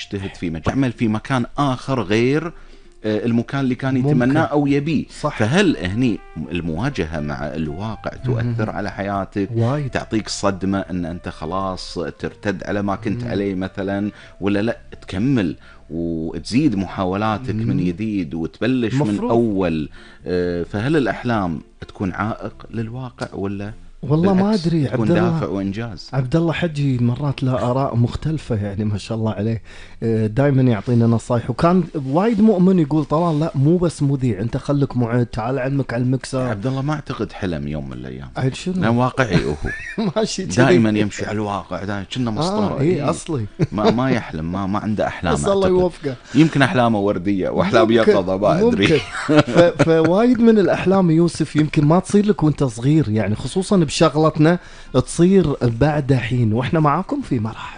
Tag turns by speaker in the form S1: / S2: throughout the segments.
S1: يجتهد في مجال، يعمل في مكان آخر غير المكان اللي كان يتمناه أو يبيه. فهل هني المواجهة مع الواقع تؤثر على حياتك؟ تعطيك صدمة أن أنت خلاص ترتد على ما كنت عليه مثلا، ولا لا تكمل وتزيد محاولاتك من جديد وتبلش من أول؟ فهل الأحلام تكون عائق للواقع ولا
S2: والله ما أدري؟
S1: تكون دافع وإنجاز؟
S2: عبد الله حجي مرات له آراء مختلفة يعني ما شاء الله عليه، دائما يعطينا نصايح، وكان وايد مؤمن يقول طلال لا مو بس مذيع، انت خلك معد، تعال علمك على المكسر.
S1: عبد الله ما اعتقد حلم يوم من الايام،
S2: عيل شنو؟
S1: لا واقعي هو
S2: ماشي
S1: دائما يمشي على الواقع، دائما كنا مسطور.
S2: ايه اصلي
S1: ما يحلم، ما عنده احلام.
S2: بس الله يوفقه،
S1: يمكن احلامه ورديه واحلام يقظه ما ادري.
S2: فوايد من الاحلام يوسف يمكن ما تصير لك وانت صغير يعني، خصوصا بشغلتنا تصير بعد حين، واحنا معاكم في مراحب.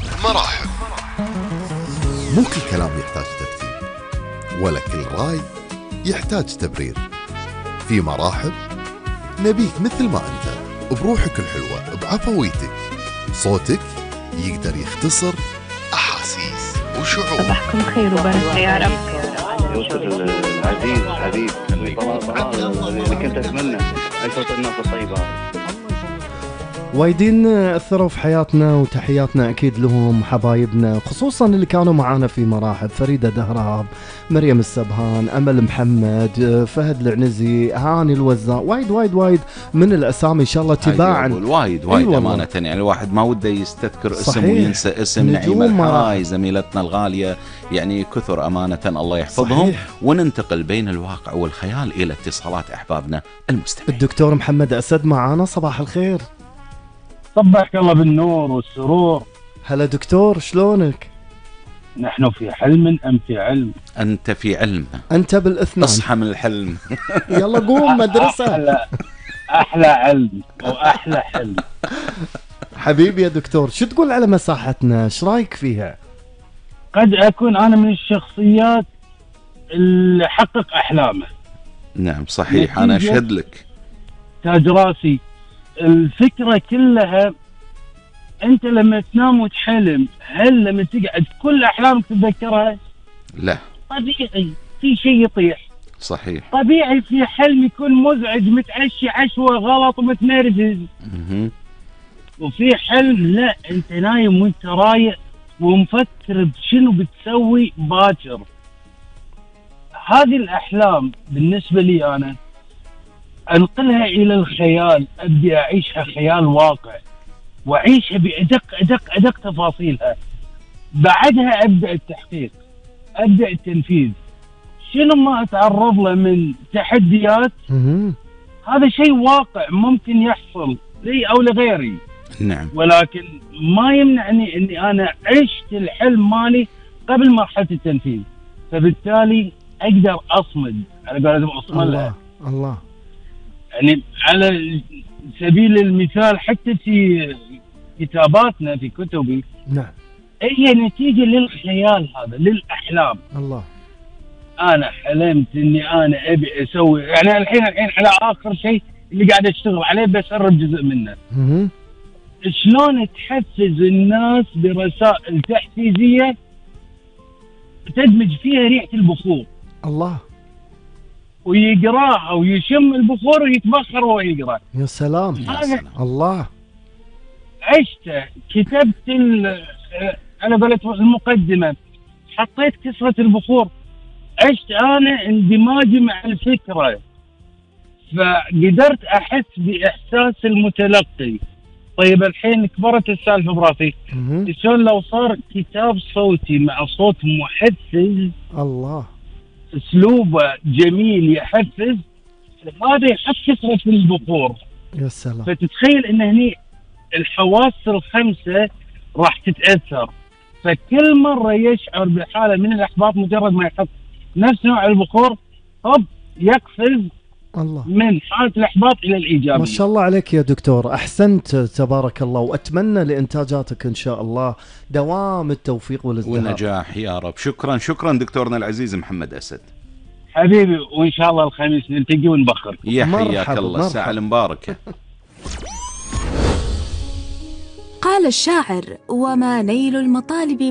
S3: مو كل كلام يحتاج ترتيب، ولا كل راي يحتاج تبرير. في مراحب نبيك مثل ما انت، بروحك الحلوة، بعفويتك، صوتك يقدر يختصر أحاسيس وشعور.
S4: صباحكم خير وبركة يا رب.
S5: يوسف العزيز حبيب اللي كنت أتمنى أن توصلنا قصيبة.
S2: وايدين أثروا في حياتنا، وتحياتنا أكيد لهم حبايبنا، خصوصا اللي كانوا معانا في مراحب: فريدة دهراب، مريم السبهان، أمل محمد، فهد العنزي، هاني الوزاء، وايد من الأسامي إن شاء الله تباعا.
S1: وايد أمانة يعني الواحد ما وده يستذكر اسم وينسى اسم.
S2: نعيمة
S1: الحراي زميلتنا الغالية يعني كثر أمانة، الله يحفظهم. وننتقل بين الواقع والخيال إلى اتصالات أحبابنا المستمعين.
S2: الدكتور محمد أسد معانا، صباح الخير.
S6: صبحك الله بالنور والسرور.
S2: هلا دكتور، شلونك؟
S6: نحن في حلم أم في علم؟
S1: أنت في علم،
S2: أنت بالاثنين.
S1: اصحى من الحلم.
S2: يلا قوم مدرسة.
S6: أحلى علم وأحلى حلم.
S2: حبيبي يا دكتور، شو تقول على مساحتنا؟ ايش رايك فيها؟
S6: قد أكون أنا من الشخصيات اللي حقق أحلامه.
S1: نعم صحيح، أنا أشهد لك.
S6: تاج راسي. الفكرة كلها أنت لما تنام وتحلم، هل لما تقعد كل أحلامك تتذكرها؟
S1: لا،
S6: طبيعي في شيء يطيح.
S1: صحيح.
S6: طبيعي في حلم يكون مزعج، متعشي عشوة غلط ومتنرفز. وفي حلم لا، أنت نايم وأنت رايق ومفكر بشنو بتسوي باكر. هذه الأحلام بالنسبة لي أنا أنقلها إلى الخيال، أبدي أعيشها خيال واقع وأعيشها بأدق تفاصيلها. بعدها أبدأ التحقيق، أبدأ التنفيذ. شنو ما أتعرض له من تحديات، هذا شيء واقع ممكن يحصل لي أو لغيري.
S1: نعم.
S6: ولكن ما يمنعني أني أنا عشت الحلم مالي قبل مرحلة التنفيذ، فبالتالي أقدر أصمد على قولتهم أصمد.
S2: الله.
S6: يعني على سبيل المثال حتى في كتاباتنا في كتبي،
S2: نعم،
S6: هي نتيجة للخيال هذا، للأحلام.
S2: الله.
S6: أنا حلمت إني أنا أبي أسوي، يعني الحين على آخر شيء اللي قاعد أشتغل عليه بسرب جزء منه. شلون تحفز الناس برسائل تحفيزية تدمج فيها ريحة البخور.
S2: الله.
S6: ويقراها ويشم البخور ويتبخر وهو يقرأ.
S2: يا سلام. الله.
S6: عشت، كتبت أنا قلت المقدمة، حطيت كسرة البخور، عشت أنا اندماجي مع الفكرة، فقدرت أحس بإحساس المتلقي. طيب الحين كبرت السالفة براسي، شلون لو صار كتاب صوتي مع صوت محفز؟
S2: الله.
S6: اسلوبه جميل يحفز، هذا يحط كسرة البخور.
S2: يا سلام.
S6: فتتخيل ان هني الحواس الخمسة راح تتأثر، فكل مرة يشعر بحالة من الإحباط مجرد ما يحط نفس نوع البخور، يقفز
S2: الله
S6: من حالة الإحباط إلى الإيجابية.
S2: ما شاء الله عليك يا دكتور، أحسنت تبارك الله، وأتمنى لإنتاجاتك إن شاء الله دوام التوفيق والازدهار
S1: والنجاح يا رب. شكرا دكتورنا العزيز محمد أسد
S6: حبيبي، وإن شاء الله الخميس نلتقي ونبخر.
S1: يحياك الله، الساعة المباركة.
S7: قال الشاعر: وما نيل المطالب